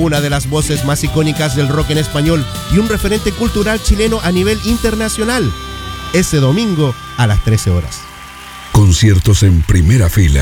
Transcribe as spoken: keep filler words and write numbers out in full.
una de las voces más icónicas del rock en español y un referente cultural chileno a nivel internacional. Ese domingo a las trece horas. Conciertos en primera fila.